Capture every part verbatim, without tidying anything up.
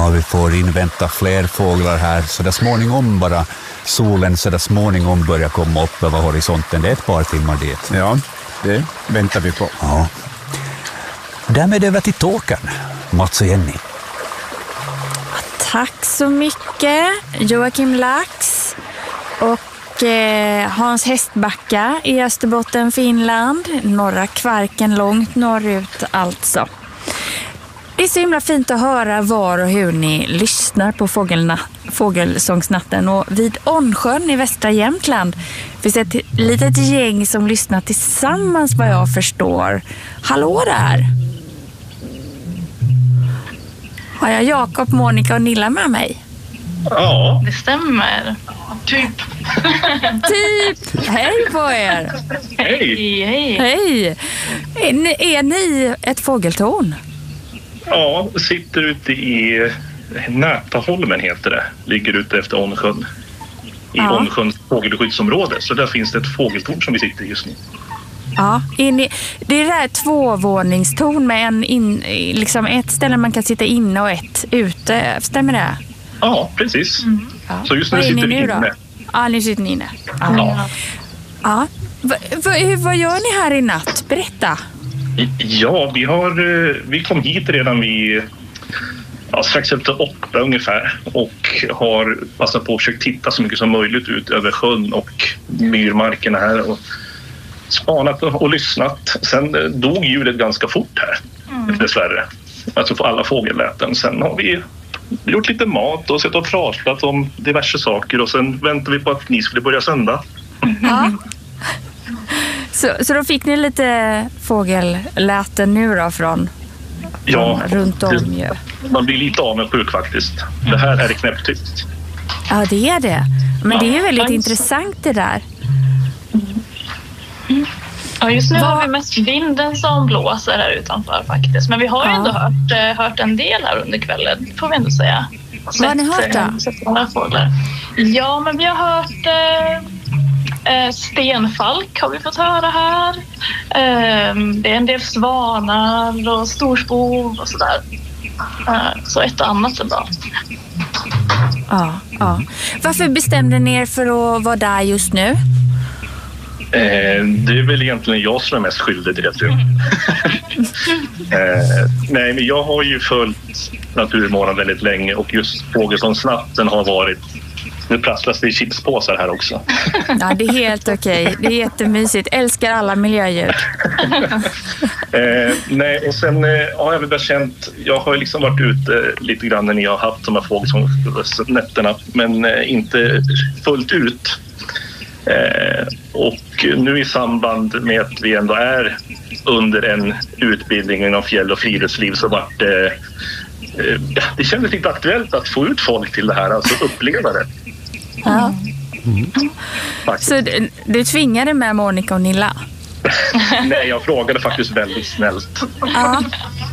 Ja, vi får invänta fler fåglar här, så där småningom bara solen så där småningom börjar komma upp över horisonten. Det är ett par timmar dit. Ja, det väntar vi på. Ja. Därmed över till Tåkern, Mats och Jenny. Tack så mycket, Joakim Lax och eh, Hans Hästbacka i Österbotten, Finland. Norra Kvarken, långt norrut alltså. Det är så himla fint att höra var och hur ni lyssnar på fågelna, fågelsångsnatten. Och vid Ånsjön i västra Jämtland finns ett litet gäng som lyssnar tillsammans, vad jag förstår. Hallå där! Har jag Jakob, Monica och Nilla med mig? Ja. Det stämmer. Typ. Typ! Hej på er! Hej! Hej! Hej! Är ni, är ni ett fågeltorn? Ja, sitter ute i Nätaholmen heter det. Ligger ute efter Ånsjön. I Ja. Ånsjöns fågelskyddsområde. Så där finns det ett fågeltorn som vi sitter i just nu. Ja, är ni, det är det här tvåvåningstorn med en in, liksom ett ställe man kan sitta inne och ett ute. Stämmer det? Ja, precis. Mm. Ja. Så just nu Vad är sitter ni vi nu då? inne. Ja, nu sitter ni inne. Ja. Ja. Ja. Va, va, hur, vad gör ni här i natt? Berätta. Ja, vi, har, eh, vi kom hit redan vid ja, strax efter åtta ungefär och har passat på att försöka titta så mycket som möjligt ut över sjön och myrmarkerna här och spanat och, och lyssnat. Sen eh, dog ljudet ganska fort här, mm. dessvärre. Alltså på alla fågelläten. Sen har vi gjort lite mat och sett och pratat om diverse saker och sen väntar vi på att ni skulle börja sända. Ja. Så, så då fick ni lite fågelläten nu då från, Ja, från runt om ju. Man blir lite avundsjuk faktiskt. Det här är det knäpptyst. Ja, det är det. Men det är ju väldigt Ja. intressant det där. Ja, just nu Vad- har vi mest vinden som blåser här utanför faktiskt. Men vi har ju Ja. ändå hört, eh, hört en del här under kvällen, får vi ändå säga. Vad har ni hört då? eh, Sett några fåglar. Ja, men vi har hört eh, eh, stenfalk har vi fått höra här. Eh, det är en del svanar och storspov och sådär. Eh, så ett och annat är bra. Ja, ja. Varför bestämde ni er för att vara där just nu? Eh, det är väl egentligen jag som är mest skyldig till det, tror jag. eh, nej, men jag har ju följt Naturmorgon väldigt länge och just Fågelsångsnatten har varit... Nu prasslas det i chipspåsar här också. Ja, det är helt okej. Det är jättemysigt. Älskar alla miljöljud. eh, nej, och sen eh, har jag väl bara känt... Jag har liksom varit ute lite grann när ni har haft de här Fågelsångsnätterna, men eh, inte fullt ut. Eh, och nu i samband med att vi ändå är under en utbildning inom fjäll- och friluftsliv så vart det... Eh, det kändes lite aktuellt att få ut folk till det här, alltså uppleva det. Ja. Mm. Så du, du tvingade med Monica och Nilla? Nej, jag frågade faktiskt väldigt snällt. Ja.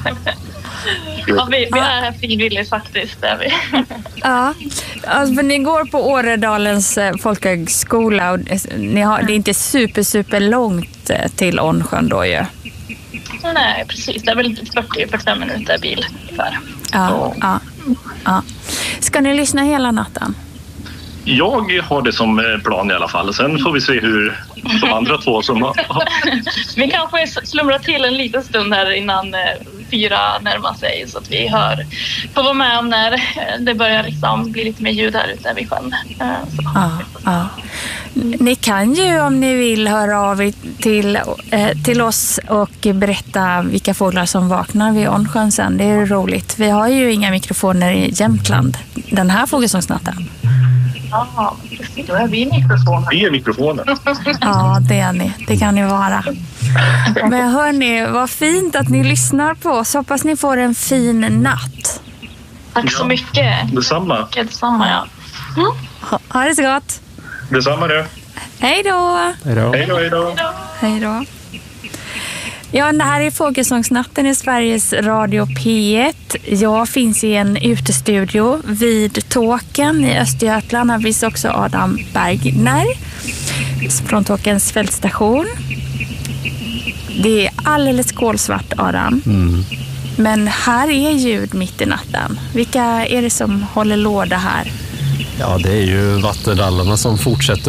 Ja, vi, vi är här frivilligt faktiskt. Där vi. Ja, alltså, för ni går på Åredalens eh, folkhögskola och eh, ni har, det är inte super, super långt eh, till Ånsjön då ju. Nej, precis. Det är väl fyrtio till fyrtiofem minuter bil ungefär. Ja, ja, ja. Ska ni lyssna hela natten? Jag har det som plan i alla fall. Sen får vi se hur de andra två som har... Vi kanske slumrar till en liten stund här innan eh, fyra närmar sig så att vi hör, får vara med om när det börjar liksom bli lite mer ljud här ute vid sjön. Eh, så. Ja, ja. Ni kan ju om ni vill höra av er till, eh, till oss och berätta vilka fåglar som vaknar vid Ånsjön sen. Det är roligt. Vi har ju inga mikrofoner i Jämtland den här fågelsångsnatten. Ja, precis. Då är vi mikrofoner. Vi är mikrofoner. Ja, det är ni. Det kan ni vara. Men hörni, vad fint att ni lyssnar på oss. Hoppas ni får en fin natt. Tack så mycket. Detsamma. Detsamma, ja. Mm. Ha, ha det så gott. Detsamma du. Hej då. Hej då. Hej då, hej då. Hej då. Ja, det här är Fågelsångsnatten i Sveriges Radio P ett. Jag finns i en utestudio vid Tåkern i Östergötland. Här finns också Adam Bergner från Tåkerns fältstation. Det är alldeles kolsvart, Adam. Mm. Men här är ljud mitt i natten. Vilka är det som håller låda här? Ja, det är ju vattenrallarna som fortsätter